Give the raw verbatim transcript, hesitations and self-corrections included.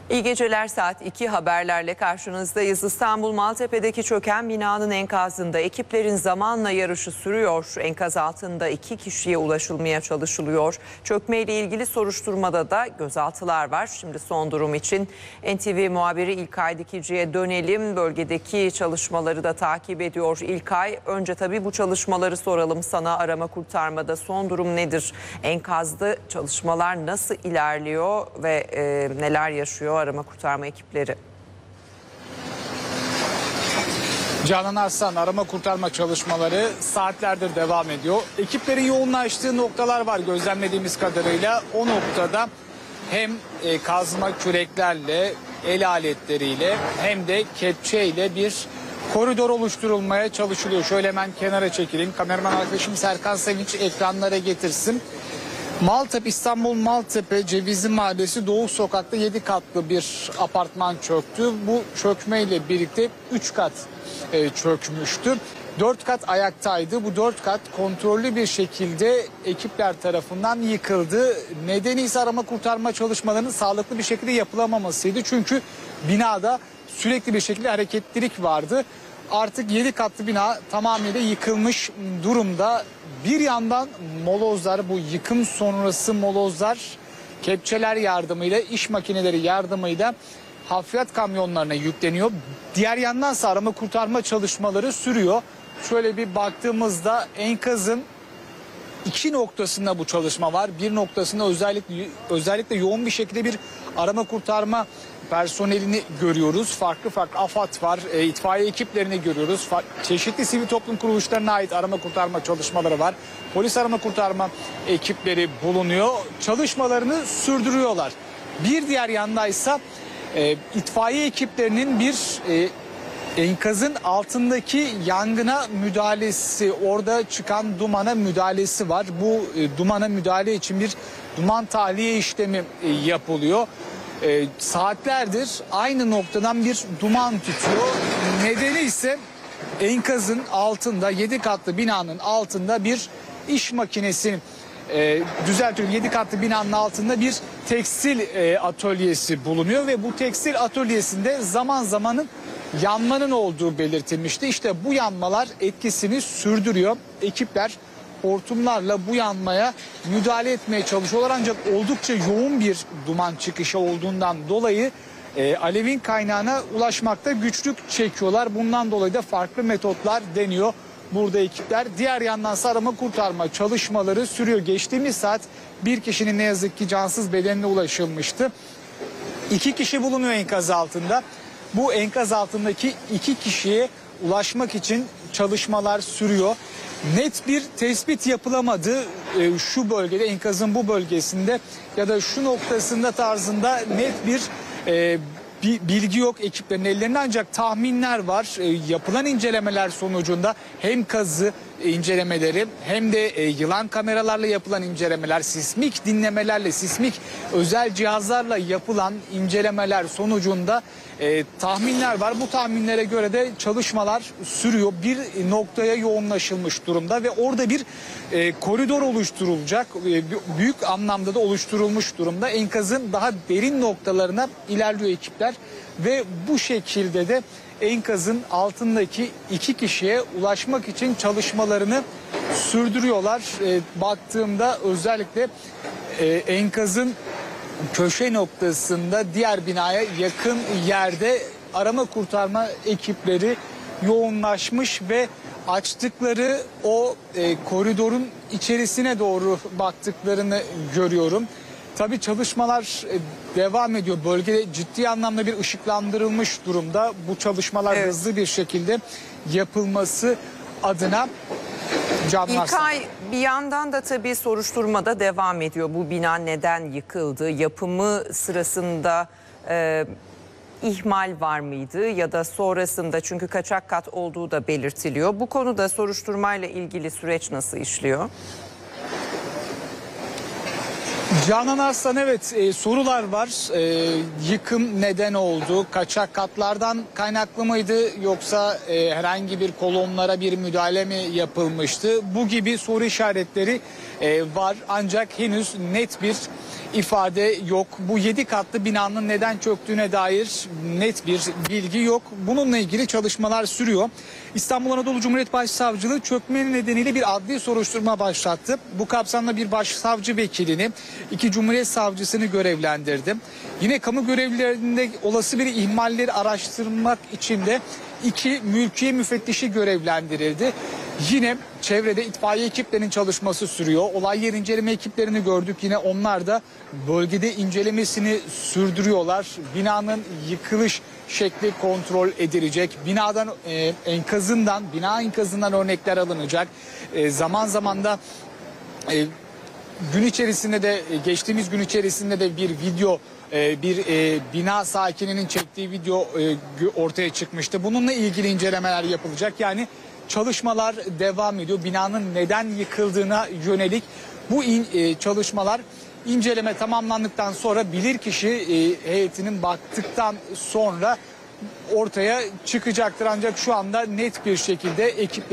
İyi geceler, saat iki haberlerle karşınızdayız. İstanbul Maltepe'deki çöken binanın enkazında ekiplerin zamanla yarışı sürüyor. Enkaz altında iki kişiye ulaşılmaya çalışılıyor. Çökmeyle ilgili soruşturmada da gözaltılar var. Şimdi son durum için N T V muhabiri İlkay Dikici'ye dönelim. Bölgedeki çalışmaları da takip ediyor İlkay. Önce tabii bu çalışmaları soralım sana. Arama kurtarmada son durum nedir? Enkazda çalışmalar nasıl ilerliyor ve e, neler yaşıyor arama kurtarma ekipleri? Canan Arslan, arama kurtarma çalışmaları saatlerdir devam ediyor. Ekiplerin yoğunlaştığı noktalar var gözlemlediğimiz kadarıyla. O noktada hem e, kazma küreklerle, el aletleriyle hem de kepçeyle bir koridor oluşturulmaya çalışılıyor. Şöyle hemen kenara çekilin. Kameraman arkadaşım Serkan Sevinç ekranlara getirsin. Maltepe, İstanbul Maltepe Cevizli Mahallesi Doğu Sokak'ta yedi katlı bir apartman çöktü. Bu çökmeyle birlikte üç kat e, çökmüştü. dört kat ayaktaydı. Bu dört kat kontrollü bir şekilde ekipler tarafından yıkıldı. Nedeni ise arama kurtarma çalışmalarının sağlıklı bir şekilde yapılamamasıydı. Çünkü binada sürekli bir şekilde hareketlilik vardı. Artık yedi katlı bina tamamıyla yıkılmış durumda. Bir yandan molozlar, bu yıkım sonrası molozlar kepçeler yardımıyla, iş makineleri yardımıyla hafriyat kamyonlarına yükleniyor. Diğer yandan ise arama kurtarma çalışmaları sürüyor. Şöyle bir baktığımızda enkazın iki noktasında bu çalışma var. Bir noktasında özellikle özellikle yoğun bir şekilde bir arama kurtarma personelini görüyoruz. Farklı farklı AFAD var, e, itfaiye ekiplerini görüyoruz. Fa çeşitli sivil toplum kuruluşlarına ait arama kurtarma çalışmaları var. Polis arama kurtarma ekipleri bulunuyor. Çalışmalarını sürdürüyorlar. Bir diğer yandaysa e, itfaiye ekiplerinin bir e, enkazın altındaki yangına müdahalesi, orada çıkan dumana müdahalesi var. Bu e, dumana müdahale için bir duman tahliye işlemi e, yapılıyor. E, saatlerdir aynı noktadan bir duman tutuyor. Nedeni ise enkazın altında, yedi katlı binanın altında bir iş makinesi, e, düzeltiyorum, yedi katlı binanın altında bir tekstil e, atölyesi bulunuyor ve bu tekstil atölyesinde zaman zamanın yanmanın olduğu belirtilmişti. İşte bu yanmalar etkisini sürdürüyor. Ekipler hortumlarla bu yanmaya müdahale etmeye çalışıyorlar. Ancak oldukça yoğun bir duman çıkışı olduğundan dolayı e, alevin kaynağına ulaşmakta güçlük çekiyorlar. Bundan dolayı da farklı metotlar deniyor burada ekipler. Diğer yandan arama kurtarma çalışmaları sürüyor. Geçtiğimiz saat bir kişinin ne yazık ki cansız bedenine ulaşılmıştı. İki kişi bulunuyor enkaz altında. Bu enkaz altındaki iki kişiye ulaşmak için çalışmalar sürüyor. Net bir tespit yapılamadı e, şu bölgede, enkazın bu bölgesinde ya da şu noktasında tarzında net bir e, bilgi yok ekiplerin ellerinde, ancak tahminler var. E, yapılan incelemeler sonucunda hem kazı incelemeleri hem de e, yılan kameralarla yapılan incelemeler, sismik dinlemelerle, sismik özel cihazlarla yapılan incelemeler sonucunda e, tahminler var. Bu tahminlere göre de çalışmalar sürüyor. Bir noktaya yoğunlaşılmış durumda ve orada bir e, koridor oluşturulacak. E, büyük anlamda da oluşturulmuş durumda. Enkazın daha derin noktalarına ilerliyor ekipler ve bu şekilde de enkazın altındaki iki kişiye ulaşmak için çalışmalarını sürdürüyorlar. E, baktığımda özellikle e, enkazın köşe noktasında diğer binaya yakın yerde arama kurtarma ekipleri yoğunlaşmış ve açtıkları o e, koridorun içerisine doğru baktıklarını görüyorum. Tabii çalışmalar e, devam ediyor. Bölgede ciddi anlamda bir ışıklandırılmış durumda. Bu çalışmalar evet. hızlı bir şekilde yapılması adına. İlkay, bir yandan da tabii soruşturmada devam ediyor. Bu bina neden yıkıldı? Yapımı sırasında e, ihmal var mıydı ya da sonrasında, çünkü kaçak kat olduğu da belirtiliyor. Bu konuda soruşturmayla ilgili süreç nasıl işliyor? Canan Arslan, evet, e, sorular var. E, yıkım neden oldu? Kaçak katlardan kaynaklı mıydı yoksa e, herhangi bir kolonlara bir müdahale mi yapılmıştı? Bu gibi soru işaretleri e, var ancak henüz net bir ifade yok. Bu yedi katlı binanın neden çöktüğüne dair net bir bilgi yok. Bununla ilgili çalışmalar sürüyor. İstanbul Anadolu Cumhuriyet Başsavcılığı çökme nedeniyle bir adli soruşturma başlattı. Bu kapsamda bir başsavcı vekilini, iki Cumhuriyet Savcısını görevlendirdi. Yine kamu görevlilerinde olası bir ihmalleri araştırmak için de iki mülkiye müfettişi görevlendirildi. Yine çevrede itfaiye ekiplerinin çalışması sürüyor. Olay yer inceleme ekiplerini gördük. Yine onlar da bölgede incelemesini sürdürüyorlar. Binanın yıkılış şekli kontrol edilecek. Binadan e, enkazından, bina enkazından örnekler alınacak. E, zaman zaman da e, gün içerisinde de geçtiğimiz gün içerisinde de bir video e, bir e, bina sakininin çektiği video e, ortaya çıkmıştı. Bununla ilgili incelemeler yapılacak. Yani çalışmalar devam ediyor. Binanın neden yıkıldığına yönelik bu in, e, çalışmalar inceleme tamamlandıktan sonra bilirkişi e, heyetinin baktıktan sonra ortaya çıkacaktır. Ancak şu anda net bir şekilde ekipler